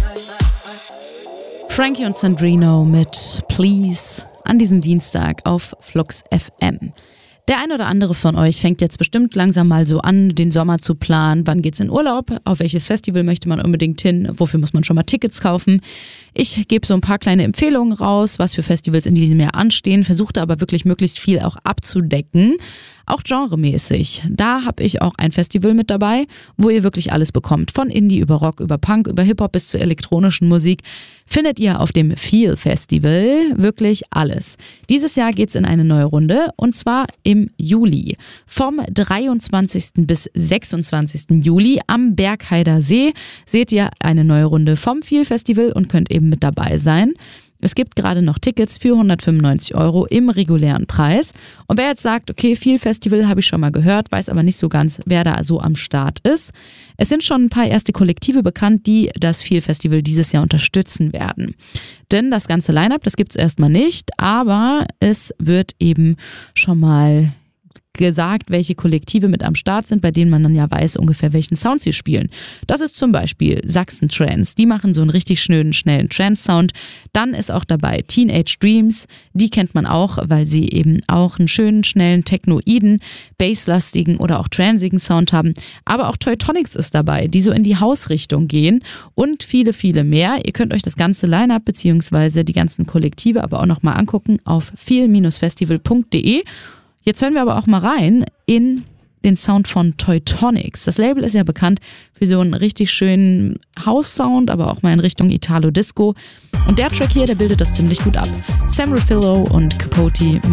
Frankie und Sandrino mit Please an diesem Dienstag auf Flux FM. Der ein oder andere von euch fängt jetzt bestimmt langsam mal so an, den Sommer zu planen. Wann geht's in Urlaub? Auf welches Festival möchte man unbedingt hin? Wofür muss man schon mal Tickets kaufen? Ich gebe so ein paar kleine Empfehlungen raus, was für Festivals in diesem Jahr anstehen, versuchte aber wirklich möglichst viel auch abzudecken. Auch genremäßig. Da habe ich auch ein Festival mit dabei, wo ihr wirklich alles bekommt. Von Indie über Rock, über Punk, über Hip-Hop bis zur elektronischen Musik findet ihr auf dem Feel Festival wirklich alles. Dieses Jahr geht's in eine neue Runde und zwar im Juli. Vom 23. bis 26. Juli am Bergheider See seht ihr eine neue Runde vom Feel Festival und könnt eben mit dabei sein. Es gibt gerade noch Tickets für 195 € im regulären Preis. Und wer jetzt sagt, okay, Feel Festival habe ich schon mal gehört, weiß aber nicht so ganz, wer da so am Start ist. Es sind schon ein paar erste Kollektive bekannt, die das Feel Festival dieses Jahr unterstützen werden. Denn das ganze Line-Up, das gibt es erstmal nicht, aber es wird eben schon mal gesagt, welche Kollektive mit am Start sind, bei denen man dann ja weiß ungefähr, welchen Sound sie spielen. Das ist zum Beispiel Sachsen Trance. Die machen so einen richtig schönen, schnellen Trance-Sound. Dann ist auch dabei Teenage Dreams. Die kennt man auch, weil sie eben auch einen schönen, schnellen, technoiden, basslastigen oder auch transigen Sound haben. Aber auch Teutonics ist dabei, die so in die Hausrichtung gehen und viele, viele mehr. Ihr könnt euch das ganze Line-Up bzw. die ganzen Kollektive aber auch nochmal angucken auf feel-festival.de. Jetzt hören wir aber auch mal rein in den Sound von Teutonics. Das Label ist ja bekannt für so einen richtig schönen House-Sound, aber auch mal in Richtung Italo-Disco. Und der Track hier, der bildet das ziemlich gut ab. Sam Ruffillo und Capote